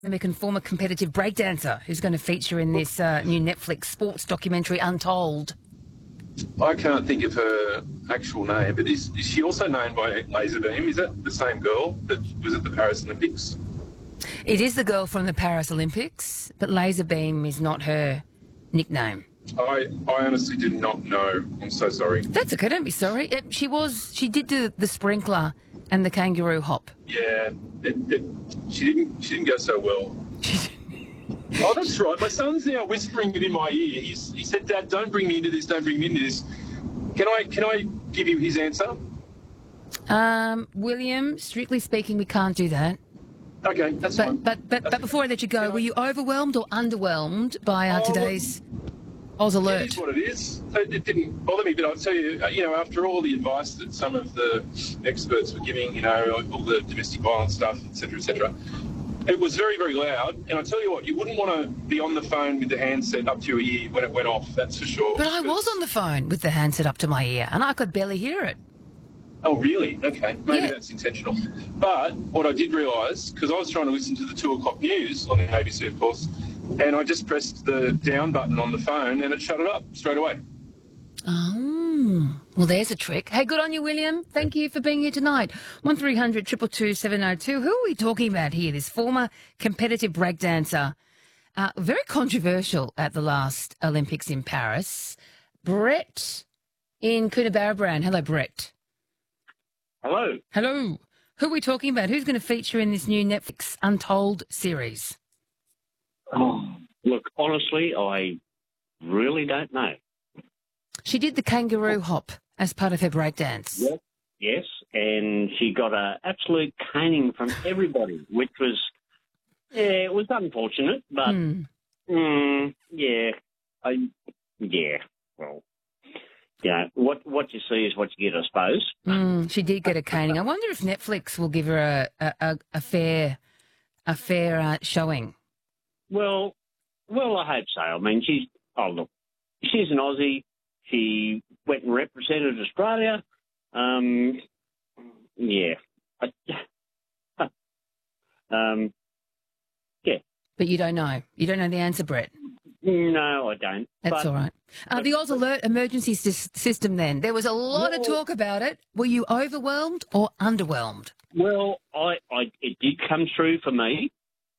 American former competitive breakdancer who's going to feature in this new Netflix sports documentary, Untold. I can't think of her actual name, but is she also known by Laserbeam? Is that the same girl that was at the Paris Olympics? It is the girl from the Paris Olympics, but Laserbeam is not her nickname. I honestly did not know. I'm so sorry. That's okay, don't be sorry. She did do the sprinkler and the kangaroo hop. Yeah, she didn't go so well. Oh, that's right. My son's now whispering it in my ear. He said, "Dad, don't bring me into this. Don't bring me into this." Can I give you his answer? William, strictly speaking, we can't do that. Okay, that's fine. But before I let you go, were you overwhelmed or underwhelmed by today's Oz Alert? It is what it is. It didn't bother me, but I'll tell you, after all the advice that some of the experts were giving, all the domestic violence stuff, etc., it was very, very loud. And I tell you what, you wouldn't want to be on the phone with the handset up to your ear when it went off, that's for sure. But I was on the phone with the handset up to my ear, and I could barely hear it. Oh, really? Okay. Maybe that's intentional. But what I did realise, because I was trying to listen to the 2 o'clock news on the ABC, of course, and I just pressed the down button on the phone and it shut it up straight away. Oh, well, there's a trick. Hey, good on you, William. Thank you for being here tonight. 1300 222 702. Who are we talking about here? This former competitive breakdancer, very controversial at the last Olympics in Paris, Brett in Coonabarabran. Hello, Brett. Hello. Hello. Who are we talking about? Who's going to feature in this new Netflix Untold series? Oh, look, honestly, I really don't know. She did the kangaroo hop as part of her breakdance. Yes, and she got an absolute caning from everybody, which was, it was unfortunate, but, well, what you see is what you get, I suppose. She did get a caning. I wonder if Netflix will give her a fair showing. Well, I hope so. I mean, she's an Aussie. She went and represented Australia. Yeah. But you don't know. You don't know the answer, Brett. No, I don't. That's all right. The Oz Alert emergency system then. There was a lot of talk about it. Were you overwhelmed or underwhelmed? Well, it did come through for me.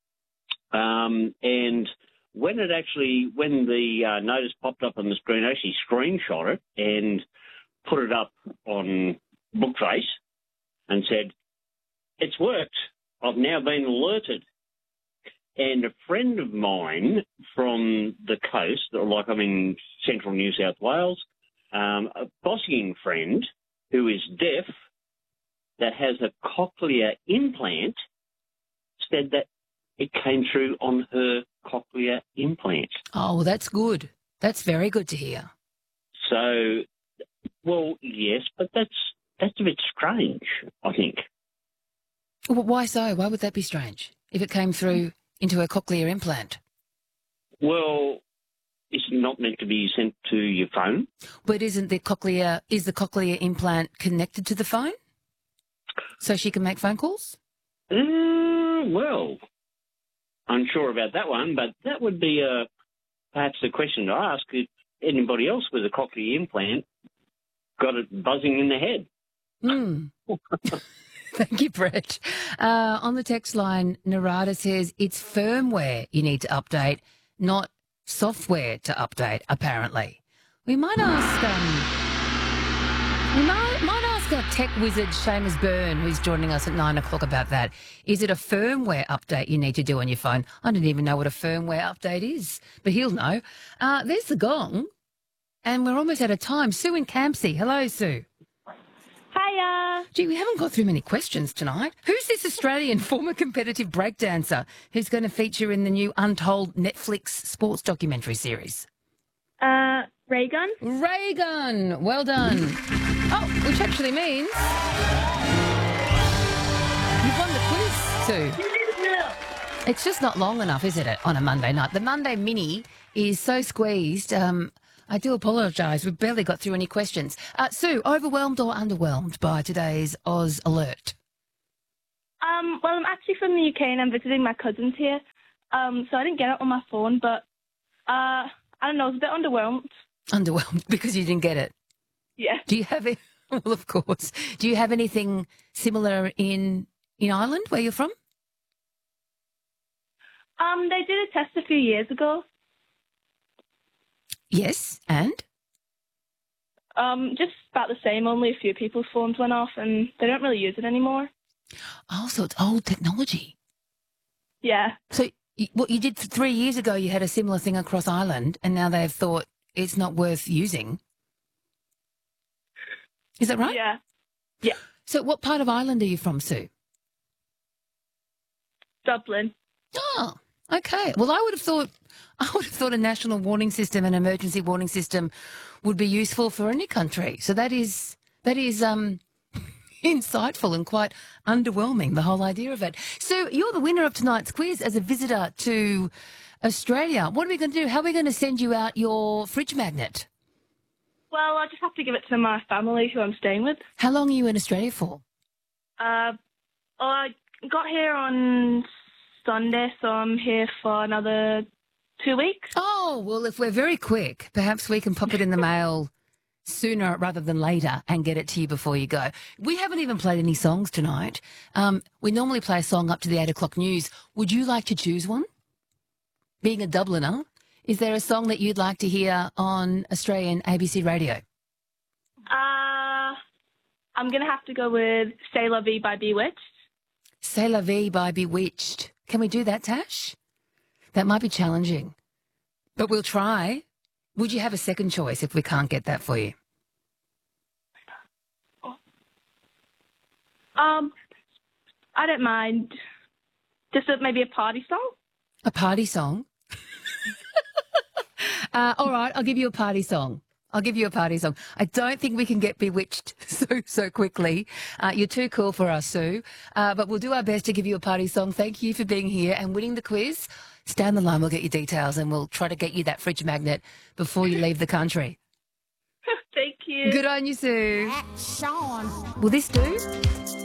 And when the notice popped up on the screen, I actually screenshot it and put it up on Bookface and said, "It's worked. I've now been alerted." And a friend of mine from the coast, like I'm in central New South Wales, a bossing friend who is deaf that has a cochlear implant, said that it came through on her cochlear implant. Oh, well, that's good. That's very good to hear. So, well, yes, but that's a bit strange, I think. Well, why so? Why would that be strange if it came through into a cochlear implant? Well, it's not meant to be sent to your phone. But is the cochlear implant connected to the phone so she can make phone calls? Well, unsure about that one, but that would be perhaps the question to ask if anybody else with a cochlear implant got it buzzing in the head. Thank you, Brett. On the text line, Narada says it's firmware you need to update, not software to update, apparently. We might ask our tech wizard, Seamus Byrne, who's joining us at 9 o'clock about that. Is it a firmware update you need to do on your phone? I don't even know what a firmware update is, but he'll know. There's the gong, and we're almost out of time. Sue in Campsie. Hello, Sue. Hiya. Gee, we haven't got through many questions tonight. Who's this Australian former competitive breakdancer who's going to feature in the new Untold Netflix sports documentary series? Reagan. Reagan. Well done. Oh, which actually means you've won the quiz, Sue. It's just not long enough, isn't it, on a Monday night? The Monday mini is so squeezed. I do apologise. We've barely got through any questions. Sue, overwhelmed or underwhelmed by today's Oz Alert? Well, I'm actually from the UK and I'm visiting my cousins here. So I didn't get it on my phone, but I don't know, I was a bit underwhelmed. Underwhelmed because you didn't get it. Yeah. Do you have it? Well, of course. Do you have anything similar in Ireland, where you're from? They did a test a few years ago. Yes, and? Just about the same, only a few people's phones went off and they don't really use it anymore. Oh, so it's old technology. Yeah. So what you did 3 years ago, you had a similar thing across Ireland, and now they've thought it's not worth using. Is that right? Yeah. Yeah. So what part of Ireland are you from, Sue? Dublin. Oh, okay. Well, I would have thought a national warning system, an emergency warning system, would be useful for any country. So that is insightful and quite underwhelming, the whole idea of it. So you're the winner of tonight's quiz as a visitor to Australia. What are we going to do? How are we going to send you out your fridge magnet? Well, I just have to give it to my family who I'm staying with. How long are you in Australia for? I got here on Sunday, so I'm here for another 2 weeks. Oh, well, if we're very quick, perhaps we can pop it in the mail sooner rather than later and get it to you before you go. We haven't even played any songs tonight. We normally play a song up to the 8 o'clock news. Would you like to choose one? Being a Dubliner, is there a song that you'd like to hear on Australian ABC radio? I'm going to have to go with C'est La Vie by Bewitched. C'est La Vie by Bewitched. Can we do that, Tash? That might be challenging, but we'll try. Would you have a second choice if we can't get that for you? I don't mind. Just maybe a party song? A party song? All right, I'll give you a party song. I don't think we can get Bewitched so quickly. You're too cool for us, Sue. But we'll do our best to give you a party song. Thank you for being here and winning the quiz. Stay on the line, we'll get your details and we'll try to get you that fridge magnet before you leave the country. Thank you. Good on you, Sue. Sean. Will this do?